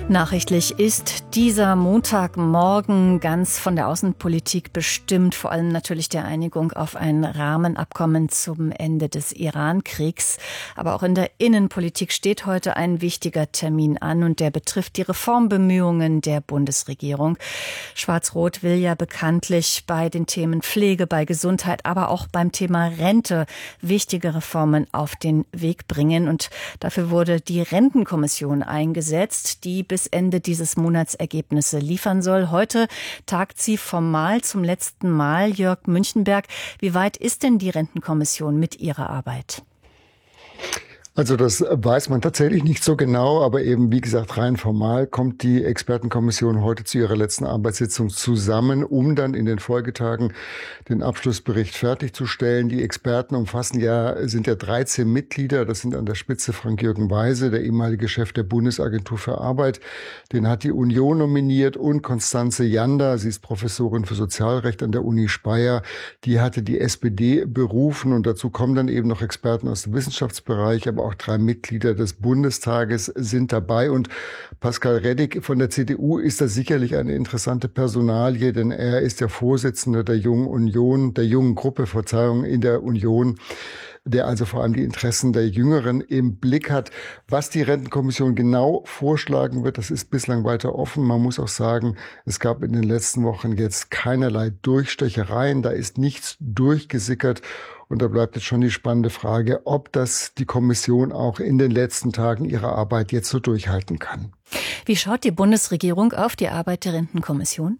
Nachrichtlich ist dieser Montagmorgen ganz von der Außenpolitik bestimmt, vor allem natürlich der Einigung auf ein Rahmenabkommen zum Ende des Iran-Kriegs. Aber auch in der Innenpolitik steht heute ein wichtiger Termin an und der betrifft die Reformbemühungen der Bundesregierung. Schwarz-Rot will ja bekanntlich bei den Themen Pflege, bei Gesundheit, aber auch beim Thema Rente wichtige Reformen auf den Weg bringen. Und dafür wurde die Rentenkommission eingesetzt, die bis Ende dieses Monats Ergebnisse liefern soll. Heute tagt sie formal zum letzten Mal. Jörg Münchenberg, wie weit ist denn die Rentenkommission mit ihrer Arbeit? Also das weiß man tatsächlich nicht so genau, aber eben wie gesagt rein formal kommt die Expertenkommission heute zu ihrer letzten Arbeitssitzung zusammen, um dann in den Folgetagen den Abschlussbericht fertigzustellen. Die Experten sind ja 13 Mitglieder, das sind an der Spitze Frank-Jürgen Weise, der ehemalige Chef der Bundesagentur für Arbeit, den hat die Union nominiert, und Constanze Janda, sie ist Professorin für Sozialrecht an der Uni Speyer, die hatte die SPD berufen, und dazu kommen dann eben noch Experten aus dem Wissenschaftsbereich, aber auch 3 Mitglieder des Bundestages sind dabei, und Pascal Reddig von der CDU ist da sicherlich eine interessante Personalie, denn er ist der Vorsitzende der jungen Gruppe in der Union, der also vor allem die Interessen der Jüngeren im Blick hat. Was die Rentenkommission genau vorschlagen wird, das ist bislang weiter offen. Man muss auch sagen, es gab in den letzten Wochen jetzt keinerlei Durchstechereien, da ist nichts durchgesickert. Und da bleibt jetzt schon die spannende Frage, ob das die Kommission auch in den letzten Tagen ihrer Arbeit jetzt so durchhalten kann. Wie schaut die Bundesregierung auf die Arbeit der Rentenkommission?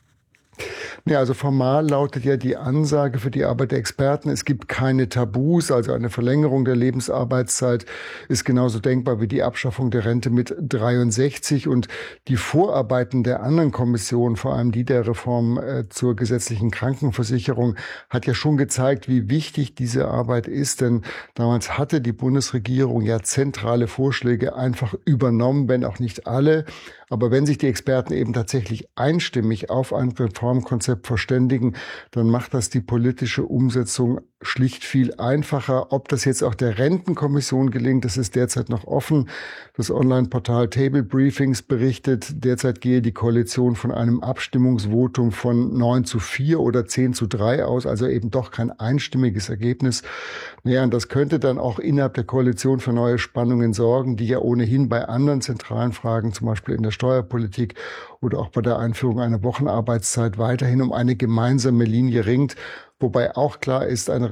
Ja, also formal lautet ja die Ansage für die Arbeit der Experten, es gibt keine Tabus, also eine Verlängerung der Lebensarbeitszeit ist genauso denkbar wie die Abschaffung der Rente mit 63, und die Vorarbeiten der anderen Kommissionen, vor allem die der Reform zur gesetzlichen Krankenversicherung, hat ja schon gezeigt, wie wichtig diese Arbeit ist, denn damals hatte die Bundesregierung ja zentrale Vorschläge einfach übernommen, wenn auch nicht alle. Aber wenn sich die Experten eben tatsächlich einstimmig auf ein Reformkonzept verständigen, dann macht das die politische Umsetzung schlicht viel einfacher. Ob das jetzt auch der Rentenkommission gelingt, das ist derzeit noch offen. Das Online-Portal Table Briefings berichtet, derzeit gehe die Koalition von einem Abstimmungsvotum von 9:4 oder 10:3 aus, also eben doch kein einstimmiges Ergebnis. Naja, und das könnte dann auch innerhalb der Koalition für neue Spannungen sorgen, die ja ohnehin bei anderen zentralen Fragen, zum Beispiel in der Steuerpolitik oder auch bei der Einführung einer Wochenarbeitszeit, weiterhin um eine gemeinsame Linie ringt. Wobei auch klar ist, eine